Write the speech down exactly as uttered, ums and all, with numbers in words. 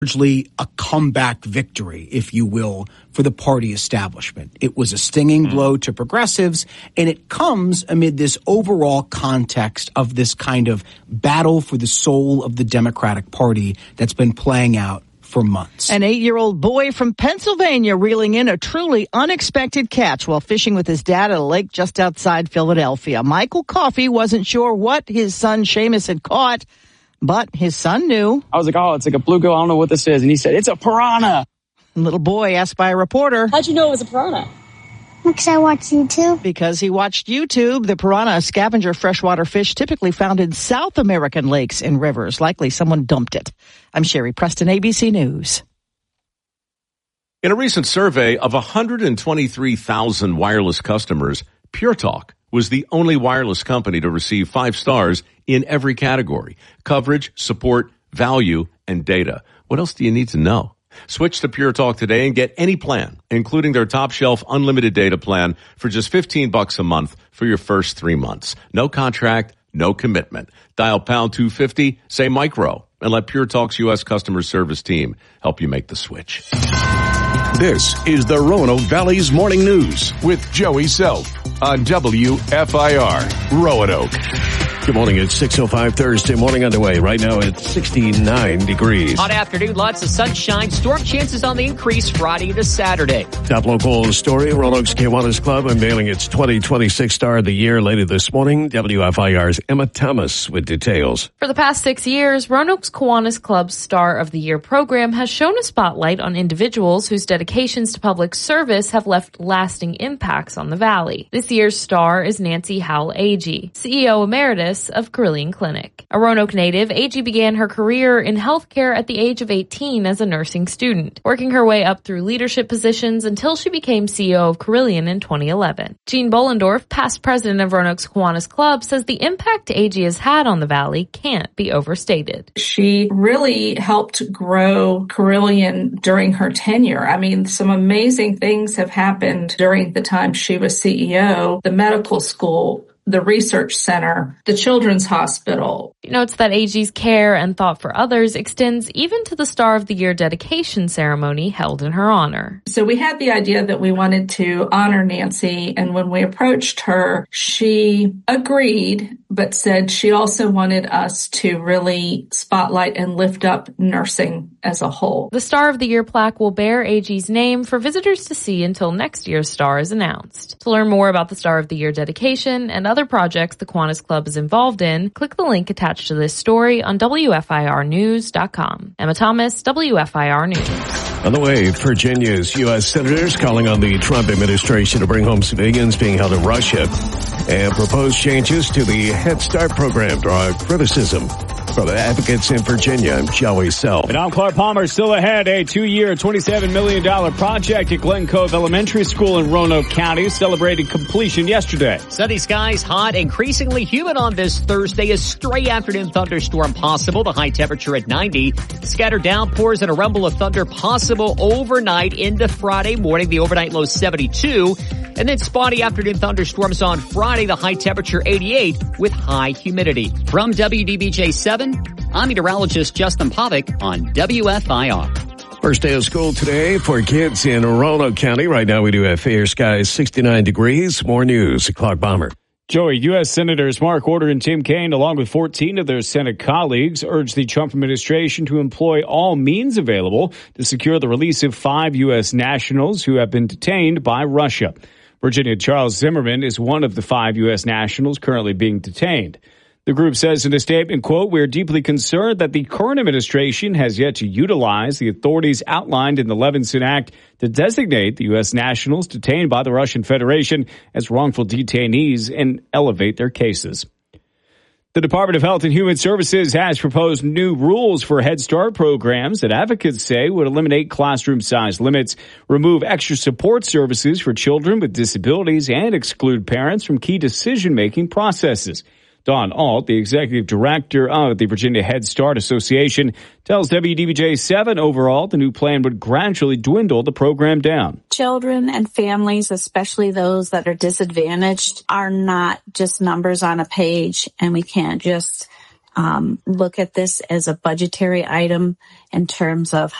largely a comeback victory, if you will, for the party establishment. It was a stinging blow to progressives, and it comes amid this overall context of this kind of battle for the soul of the Democratic Party that's been playing out for months. An eight-year-old boy from Pennsylvania reeling in a truly unexpected catch while fishing with his dad at a lake just outside Philadelphia. Michael Coffey wasn't sure what his son Seamus had caught, but his son knew. I was like, oh, it's like a bluegill. I don't know what this is. And he said, it's a piranha. Little boy asked by a reporter. How'd you know it was a piranha? Because I watched YouTube. Because he watched YouTube. The piranha, a scavenger freshwater fish typically found in South American lakes and rivers. Likely someone dumped it. I'm Sherry Preston, A B C News. In a recent survey of one hundred twenty-three thousand wireless customers, Pure Talk was the only wireless company to receive five stars in every category: coverage, support, value, and data. What else do you need to know? Switch to Pure Talk today and get any plan, including their top shelf unlimited data plan for just fifteen bucks a month for your first three months. No contract, no commitment. Dial pound two fifty, say micro, and let Pure Talk's U S customer service team help you make the switch. This is the Roanoke Valley's Morning News with Joey Self on W F I R Roanoke. Good morning. It's six oh five Thursday morning underway. Right now it's sixty-nine degrees. Hot afternoon, lots of sunshine. Storm chances on the increase Friday to Saturday. Top local story, Roanoke's Kiwanis Club unveiling its twenty twenty-six Star of the Year later this morning. W F I R's Emma Thomas with details. For the past six years, Roanoke's Kiwanis Club's Star of the Year program has shown a spotlight on individuals whose dedications to public service have left lasting impacts on the valley. This year's star is Nancy Howell Agee, C E O Emeritus of Carilion Clinic. A Roanoke native, Agee began her career in healthcare at the age of eighteen as a nursing student, working her way up through leadership positions until she became C E O of Carilion in twenty eleven. Gene Bollendorf, past president of Roanoke's Kiwanis Club, says the impact Agee has had on the valley can't be overstated. She really helped grow Carilion during her tenure. I mean, some amazing things have happened during the time she was C E O. The medical school, the research center, the children's hospital. She notes that Agee's care and thought for others extends even to the Star of the Year dedication ceremony held in her honor. So we had the idea that we wanted to honor Nancy, and when we approached her, she agreed, but said she also wanted us to really spotlight and lift up nursing as a whole. The Star of the Year plaque will bear Agee's name for visitors to see until next year's star is announced. To learn more about the Star of the Year dedication and other projects the Kiwanis Club is involved in, click the link attached to this story on W F I R news dot com. Emma Thomas, W F I R News. On the way, Virginia's U S senators calling on the Trump administration to bring home civilians being held in Russia and propose changes to the Head Start program draw criticism from the advocates in Virginia. I'm Joey Self. And I'm Clark Palmer, still ahead. A two-year, twenty-seven million dollars project at Glen Cove Elementary School in Roanoke County celebrated completion yesterday. Sunny skies, hot, increasingly humid on this Thursday. A stray afternoon thunderstorm possible. The high temperature at ninety. Scattered downpours and a rumble of thunder possible overnight into Friday morning. The overnight low seventy-two. And then spotty afternoon thunderstorms on Friday. The high temperature eighty-eight with high humidity. From W D B J seven, I'm meteorologist Justin Pavick on W F I R. First day of school today for kids in Roanoke County. Right now we do have fair skies, sixty-nine degrees. More news, Clark Bomber. Joey, U S Senators Mark Order and Tim Kaine, along with fourteen of their Senate colleagues, urged the Trump administration to employ all means available to secure the release of five U S nationals who have been detained by Russia. Virginia Charles Zimmerman is one of the five U S nationals currently being detained. The group says in a statement, quote, "We are deeply concerned that the current administration has yet to utilize the authorities outlined in the Levinson Act to designate the U S nationals detained by the Russian Federation as wrongful detainees and elevate their cases." The Department of Health and Human Services has proposed new rules for Head Start programs that advocates say would eliminate classroom size limits, remove extra support services for children with disabilities, and exclude parents from key decision-making processes. Dawn Alt, the executive director of the Virginia Head Start Association, tells W D B J seven overall the new plan would gradually dwindle the program down. Children and families, especially those that are disadvantaged, are not just numbers on a page, and we can't just um, look at this as a budgetary item in terms of